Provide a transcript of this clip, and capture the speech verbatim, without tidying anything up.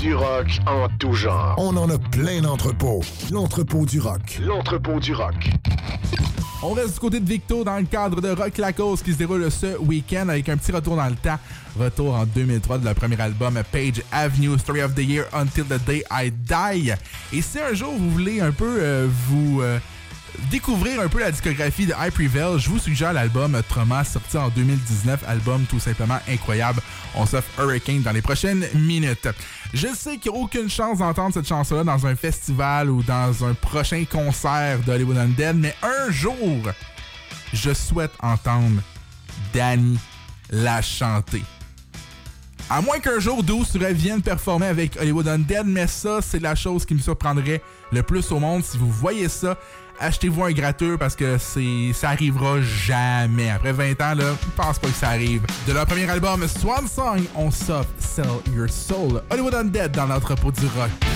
Du rock en tout genre. On en a plein d'entrepôts. L'entrepôt du rock. L'entrepôt du rock. On reste du côté de Victo dans le cadre de Rock La Cause qui se déroule ce week-end avec un petit retour dans le temps. Retour en deux mille trois de leur premier album Page Avenue, Story of the Year Until the Day I Die. Et si un jour vous voulez un peu euh, vous... Euh, découvrir un peu la discographie de High Prevail, je vous suggère l'album Trauma sorti en deux mille dix-neuf, album tout simplement incroyable. On s'offre Hurricane dans les prochaines minutes. Je sais qu'il n'y a aucune chance d'entendre cette chanson-là dans un festival ou dans un prochain concert de Hollywood Undead, mais un jour, je souhaite entendre Danny la chanter. À moins qu'un jour Douce revienne performer avec Hollywood Undead, mais ça, c'est la chose qui me surprendrait le plus au monde. Si vous voyez ça, achetez-vous un gratteux parce que c'est ça arrivera jamais. Après vingt ans, là, je pense pas que ça arrive. De leur premier album, Swan Song, on s'offre Sell Your Soul. Hollywood Undead dans l'entrepôt du rock.